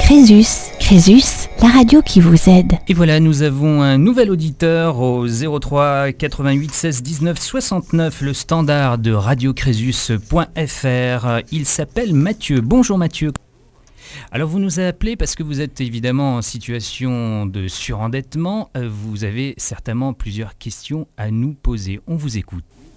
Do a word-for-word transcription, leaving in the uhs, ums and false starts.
Crésus. Crésus, la radio qui vous aide. Et voilà, nous avons un nouvel auditeur au zéro trois quatre-vingt-huit seize dix-neuf soixante-neuf, le standard de radio crésus point f r. Il s'appelle Mathieu. Bonjour Mathieu. Alors vous nous avez appelé parce que vous êtes évidemment en situation de surendettement. Vous avez certainement plusieurs questions à nous poser. On vous écoute.